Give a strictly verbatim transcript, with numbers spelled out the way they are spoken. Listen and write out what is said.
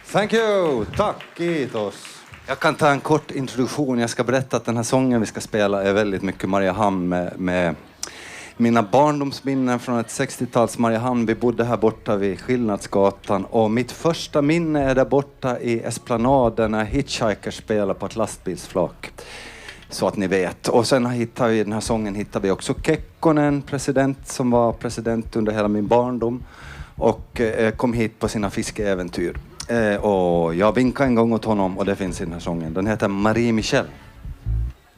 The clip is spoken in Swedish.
Thank you! Tack, kiitos. Jag kan ta en kort introduktion. Jag ska berätta att den här sången vi ska spela är väldigt mycket Mariehamn med, med mina barndomsminnen från ett sextio-tals Mariehamn. Vi bodde här borta vid Skillnadsgatan och mitt första minne är där borta i Esplanaden när Hitchhiker spelar på ett lastbilsflak. Så att ni vet. Och sen hittade vi den här sången hittade vi också Kekkonen, president som var president under hela min barndom och eh, kom hit på sina fiskeäventyr. Eh, och jag vinkade en gång åt honom och det finns i den här sången. Den heter Marie Michel.